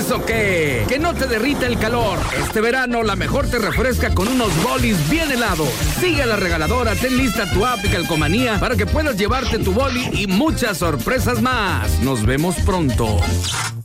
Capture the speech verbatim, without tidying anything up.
¿Eso qué? Que no te derrita el calor. Este verano la mejor te refresca con unos bolis bien helados. Sigue a la regaladora, ten lista tu app y calcomanía para que puedas llevarte tu boli y muchas sorpresas más. Nos vemos pronto.